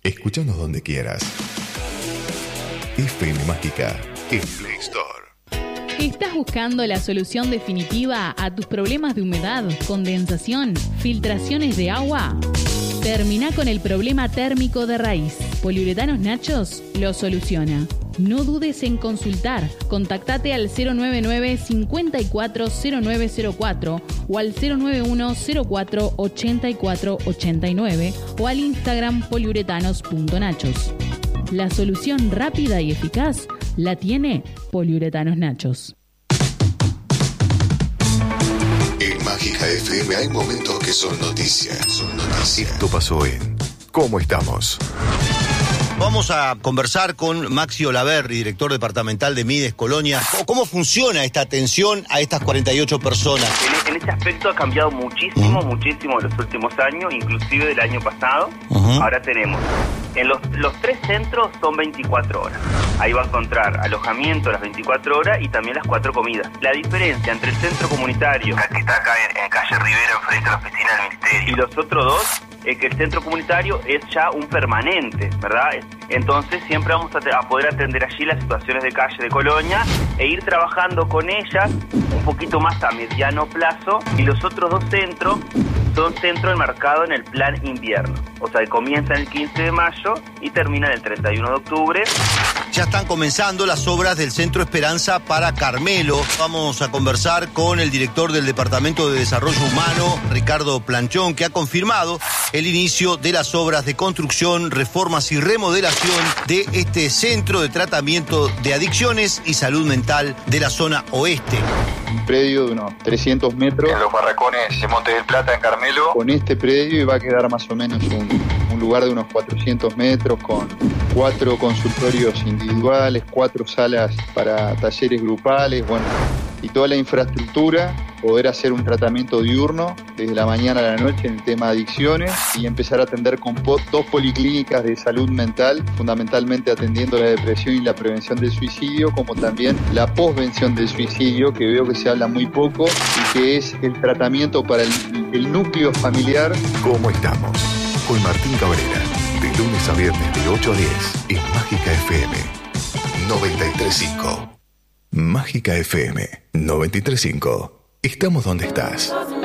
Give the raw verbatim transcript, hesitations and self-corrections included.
Escúchanos donde quieras. F M Mágica en Play Store. ¿Estás buscando la solución definitiva a tus problemas de humedad, condensación, filtraciones de agua? Termina con el problema térmico de raíz. Poliuretanos Nachos lo soluciona. No dudes en consultar. Contactate al cero nueve nueve, cincuenta y cuatro, cero nueve cero cuatro o al cero nueve uno, cero cuatro, ochenta y cuatro ochenta y nueve o al Instagram poliuretanos punto nachos. La solución rápida y eficaz la tiene Poliuretanos Nachos. En Mágica F M hay momentos que son noticias. Son noticias. Esto pasó en ¿Cómo estamos? Vamos a conversar con Maxi Olaverri, director departamental de Mides Colonia. ¿Cómo funciona esta atención a estas cuarenta y ocho personas? En, en este aspecto ha cambiado muchísimo, uh-huh. muchísimo en los últimos años, inclusive del año pasado. Uh-huh. Ahora tenemos, en los, los tres centros son veinticuatro horas. Ahí va a encontrar alojamiento las veinticuatro horas y también las cuatro comidas. La diferencia entre el centro comunitario, que está acá en, en calle Rivera, enfrente a la oficina del Ministerio, y los otros dos, es que el centro comunitario es ya un permanente, ¿verdad? Entonces siempre vamos a, te- a poder atender allí las situaciones de calle de Colonia e ir trabajando con ellas un poquito más a mediano plazo, y los otros dos centros son centros enmarcados en el plan invierno. O sea, comienza el quince de mayo y termina el treinta y uno de octubre. Ya están comenzando las obras del Centro Esperanza para Carmelo. Vamos a conversar con el director del Departamento de Desarrollo Humano, Ricardo Planchón, que ha confirmado el inicio de las obras de construcción, reformas y remodelación de este centro de tratamiento de adicciones y salud mental de la zona oeste. Un predio de unos trescientos metros. En los barracones de Monte del Plata, en Carmelo. Con este predio va a quedar más o menos un, un lugar de unos cuatrocientos metros con cuatro consultorios individuales, cuatro salas para talleres grupales, bueno, y toda la infraestructura, poder hacer un tratamiento diurno desde la mañana a la noche en el tema de adicciones y empezar a atender con po- dos policlínicas de salud mental, fundamentalmente atendiendo la depresión y la prevención del suicidio, como también la posvención del suicidio, que veo que se habla muy poco y que es el tratamiento para el, el núcleo familiar. ¿Cómo estamos? Con Martín Cabrera, de lunes a viernes de ocho a diez en Mágica F M noventa y tres punto cinco. Mágica F M noventa y tres punto cinco. Estamos donde estás.